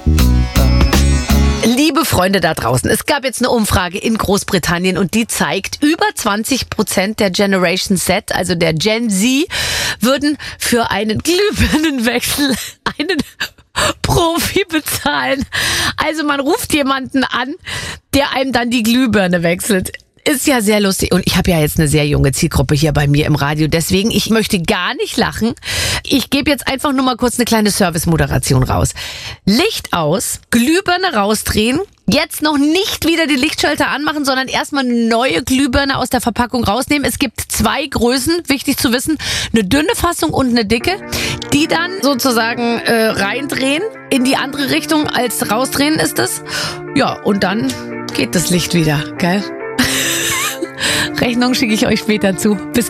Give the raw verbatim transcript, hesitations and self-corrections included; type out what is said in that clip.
Liebe Freunde da draußen, es gab jetzt eine Umfrage in Großbritannien und die zeigt, über zwanzig Prozent der Generation Z, also der Gen Z, würden für einen Glühbirnenwechsel einen Profi bezahlen. Also man ruft jemanden an, der einem dann die Glühbirne wechselt. Ist ja sehr lustig. Und ich habe ja jetzt eine sehr junge Zielgruppe hier bei mir im Radio. Deswegen, ich möchte gar nicht lachen. Ich gebe jetzt einfach nur mal kurz eine kleine Service-Moderation raus. Licht aus, Glühbirne rausdrehen, jetzt noch nicht wieder die Lichtschalter anmachen, sondern erstmal eine neue Glühbirne aus der Verpackung rausnehmen. Es gibt zwei Größen, wichtig zu wissen, eine dünne Fassung und eine dicke, die dann sozusagen äh, reindrehen in die andere Richtung als rausdrehen ist es. Ja, und dann geht das Licht wieder, gell? Rechnung schicke ich euch später zu. Bis